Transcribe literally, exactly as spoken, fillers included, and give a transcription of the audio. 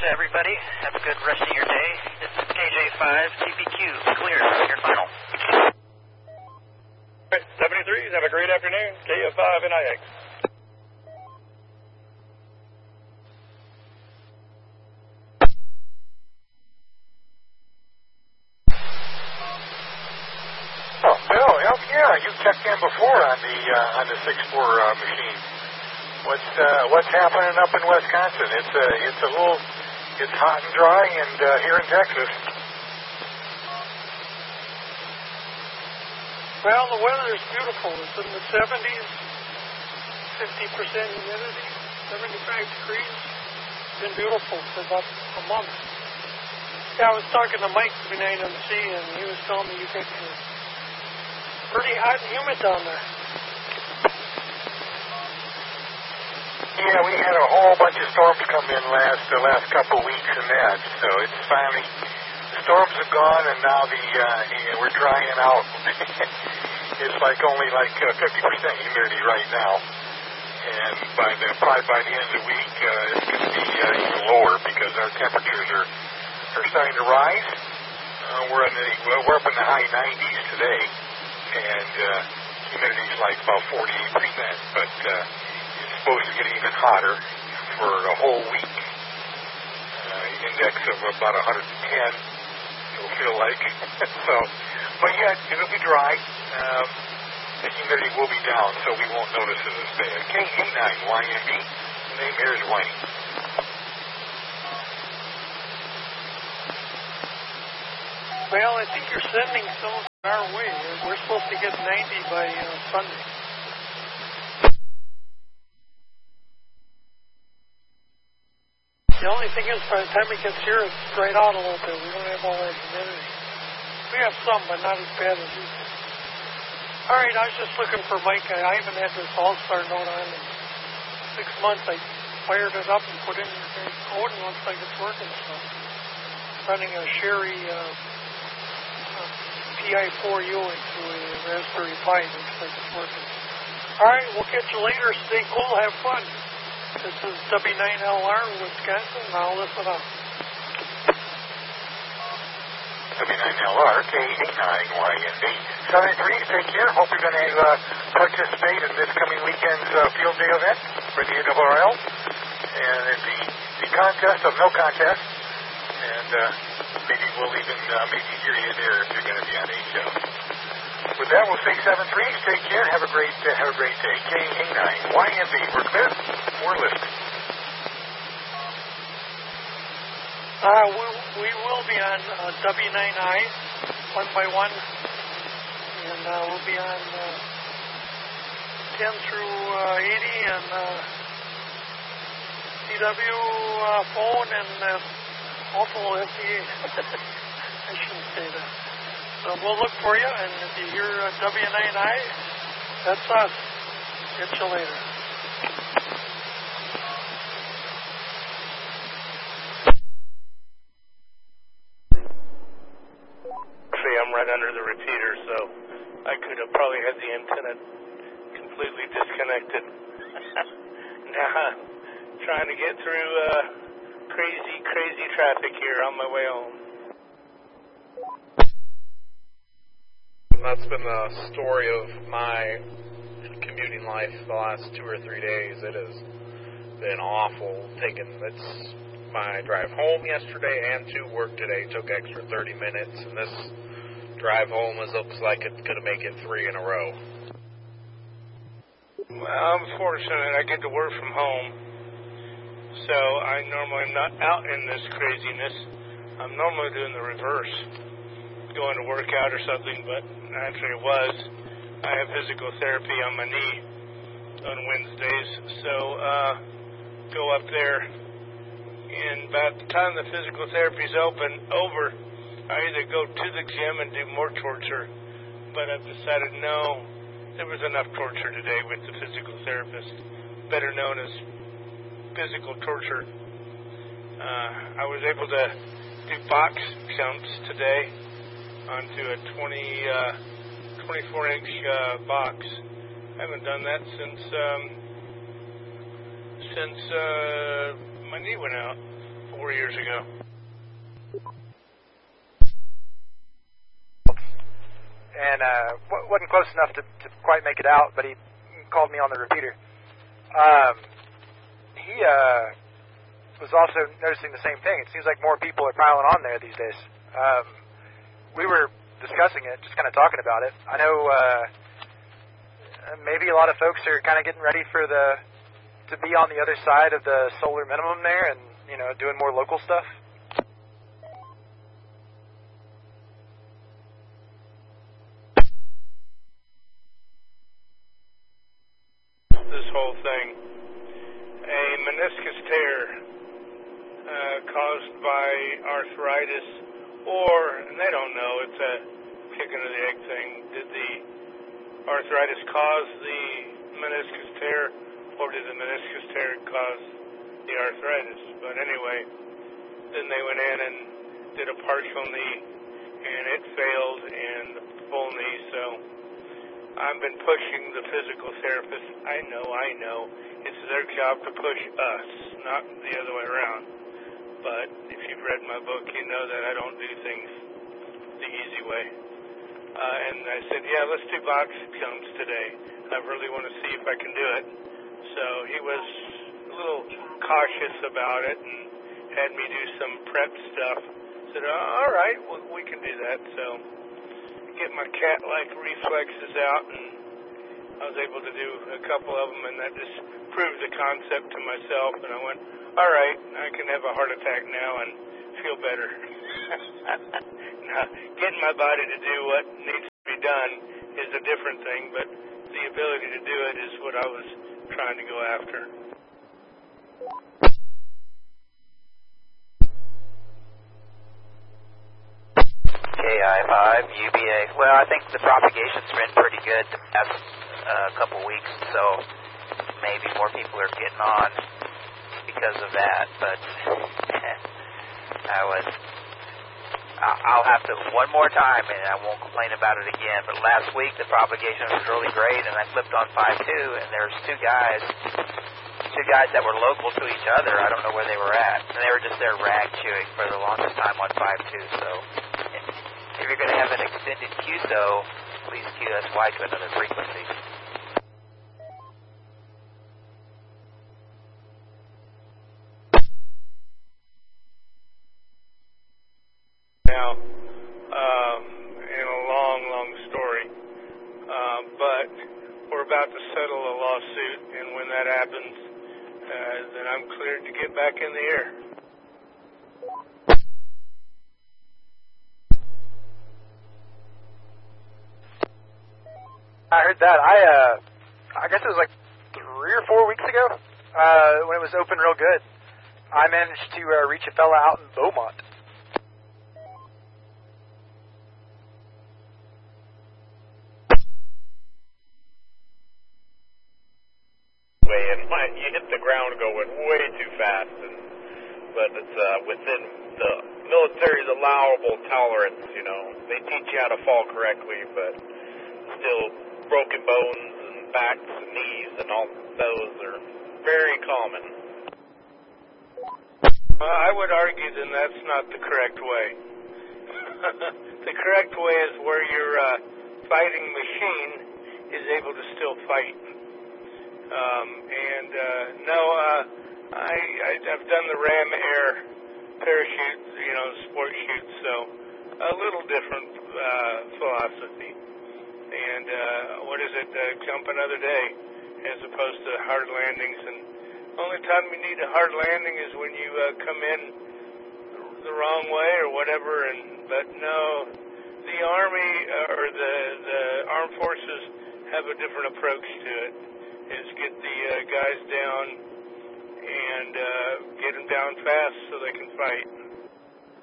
to everybody. Have a good rest of your day. This is K J five, T P Q, clear for your final. seventy-threes, have a great afternoon. K F five N I X. Oh, Bill, yeah, you checked in before on the uh, on the six four uh, machine. What's uh, what's happening up in Wisconsin? It's a uh, it's a little it's hot and dry, and uh, here in Texas. Well, the weather is beautiful. It's in the seventies, fifty percent humidity, seventy-five degrees. It's been beautiful for about a month. Yeah, I was talking to Mike from nine M C, and he was telling me you guys are pretty hot and humid down there. Yeah, we had a whole bunch of storms come in last the last couple of weeks and that, so it's finally the storms are gone, and now the uh, yeah, we're drying out. It's like only like uh, fifty percent humidity right now, and by the probably by the end of the week uh, it's going to be uh, even lower because our temperatures are are starting to rise. Uh, we're in the well, we're up in the high nineties today, and uh, humidity is like about forty-eight percent, but uh, it's supposed to get even hotter for a whole week. Uh, index of about one hundred ten. It'll feel like so. But yeah, it'll be dry. Um, the humidity will be down, so we won't notice it as bad. K eighty-nine Y M B. The name here is Whitey. Well, I think you're sending some of it our way. We're supposed to get ninety by uh, Sunday. The only thing is, by the time it gets here, it's dried out a little bit. We don't have all that humidity. We have some, but not as bad as you. All right, I was just looking for Mike. I, I haven't had this All-Star note on in six months. I fired it up and put in the code, and looks like it's working. So, running a Sherry uh, uh, P I four U into a Raspberry Pi. Looks like it's working. All right, we'll catch you later. Stay cool. Have fun. This is W nine L R, Wisconsin. Now listen up. W nine L R, K eighty-nine Y M B. seventy-three, take care. Hope you're going to uh, participate in this coming weekend's uh, field day event for the A R R L. And the, the contest of no contest. And uh, maybe we'll even uh, maybe hear you there if you're going to be on H L. With that, we'll say seven-three. Take care. Have a great uh, have a great day. K eighty-nine Y M B. We're clear. We're listening. Uh, we, we will be on uh, W nine I, one by one, and uh, we'll be on uh, ten through uh, eighty, and uh, C W uh, phone, and uh, also F D A. I shouldn't say that. So we'll look for you, and if you hear uh, W nine I, that's us. Catch you later. I'm right under the repeater, so I could have probably had the antenna completely disconnected. Now, trying to get through uh, crazy, crazy traffic here on my way home. That's been the story of my commuting life the last two or three days. It has been awful. Taking it's my drive home yesterday and to work today took extra thirty minutes, and this drive home is looks like it's going to make it three in a row. Well, I'm fortunate. I get to work from home, so I normally am not out in this craziness. I'm normally doing the reverse, going to work out or something, but actually it was. I have physical therapy on my knee on Wednesdays, so uh, go up there, and by the time the physical therapy's open, over, I either go to the gym and do more torture, but I've decided no, there was enough torture today with the physical therapist, better known as physical torture. Uh, I was able to do box jumps today onto a twenty, uh, twenty-four inch uh, box. I haven't done that since um, since uh, my knee went out four years ago. And uh, w- wasn't close enough to, to quite make it out, but he called me on the repeater. Um, he uh, was also noticing the same thing. It seems like more people are piling on there these days. Um, we were discussing it, just kind of talking about it. I know uh, maybe a lot of folks are kind of getting ready for the to be on the other side of the solar minimum there, and you know, doing more local stuff. This whole thing, a meniscus tear uh, caused by arthritis, or, and they don't know, it's a chicken or the egg thing. Did the arthritis cause the meniscus tear, or did the meniscus tear cause the arthritis? But anyway, then they went in and did a partial knee, and it failed, and the full knee, so I've been pushing the physical therapist. I know, I know. It's their job to push us, not the other way around. But if you've read my book, you know that I don't do things the easy way. Uh, and I said, yeah, let's do box jumps today. I really want to see if I can do it. So he was a little cautious about it and had me do some prep stuff. I said, all right, well, we can do that. So get my cat-like reflexes out, and I was able to do a couple of them, and that just proved the concept to myself, and I went, all right, I can have a heart attack now and feel better. Now, getting my body to do what needs to be done is a different thing, but the ability to do it is what I was trying to go after. K I five, U B A. Well, I think the propagation's been pretty good the past uh, couple weeks, so maybe more people are getting on because of that, but I was, I'll have to, one more time, and I won't complain about it again, but last week the propagation was really great, and I flipped on five two, and there's two guys, two guys that were local to each other. I don't know where they were at, and they were just there rag chewing for the longest time on five two, so if you're going to have an extended Q S O, please Q S Y to another frequency. Now, um, in a long, long story, uh, but we're about to settle a lawsuit, and when that happens, uh, then I'm cleared to get back in the air. I heard that. I uh, I guess it was like three or four weeks ago uh, when it was open real good. I managed to uh, reach a fella out in Beaumont. And you hit the ground going way too fast, and, but it's uh, within the military's allowable tolerance. You know, they teach you how to fall correctly, but still, broken bones and backs and knees and all those are very common. Well, I would argue then that's not the correct way. The correct way is where your uh, fighting machine is able to still fight. Um, and uh, no, uh, I, I, I've done the Ram Air parachute, you know, sport chute, so a little different uh, philosophy. And uh, what is it, uh, jump another day as opposed to hard landings. And only time you need a hard landing is when you uh, come in the wrong way or whatever. And but no, the Army uh, or the, the Armed Forces have a different approach to it. Is get the uh, guys down and uh, get them down fast so they can fight.